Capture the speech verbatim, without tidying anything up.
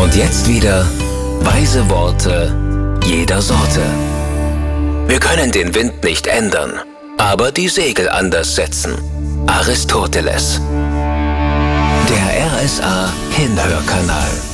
Und jetzt wieder weise Worte jeder Sorte. Wir können den Wind nicht ändern, aber die Segel anders setzen. Aristoteles. Der R S A Hinhörkanal.